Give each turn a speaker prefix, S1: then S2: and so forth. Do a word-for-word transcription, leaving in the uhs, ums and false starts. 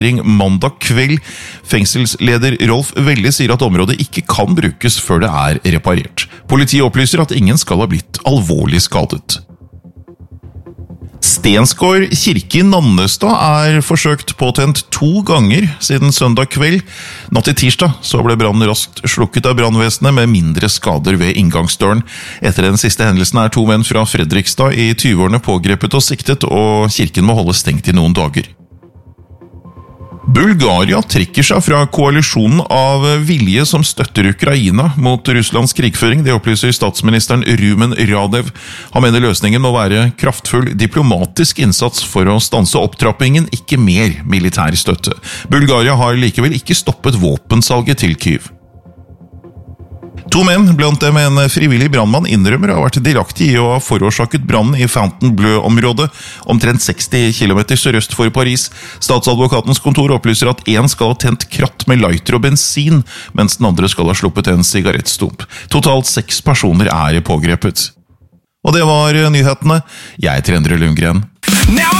S1: mandag kveld. Fengselsleder Rolf Velle sier at området ikke kan brukes før det er reparert. Politiet opplyser at ingen skal ha blitt alvorlig skadet. Stensgård kirke i Nannestad er forsøkt påtent to ganger siden søndag kveld. Natt til tirsdag så ble brannen raskt slukket av brannvesenet med mindre skader ved inngangsdøren. Etter den siste hendelsen er to menn fra Fredrikstad i tyve-årene pågrepet og siktet, og kirken må holde stengt i noen dager. Bulgaria trekker seg fra koalisjonen av vilje som støtter Ukraina mot Russlands krigføring. Det opplyser statsministeren Rumen Radev. Han mener løsningen må være kraftfull diplomatisk innsats for å stanse opptrappingen, ikke mer militær støtte. Bulgaria har likevel ikke stoppet våpensalget til Kyiv. To menn, blant dem en frivillig brannmann, innrømmer å ha vært delaktig i å ha forårsaket brannen i Fontainebleau-området, omtrent seksti kilometer sørøst for Paris. Statsadvokatens kontor opplyser at en skal ha tent kratt med lighter og bensin, mens den andre skal ha sluppet en sigarettstump. Totalt seks personer er pågrepet. Og det var nyhetene. Jeg heter Endre Lundgren.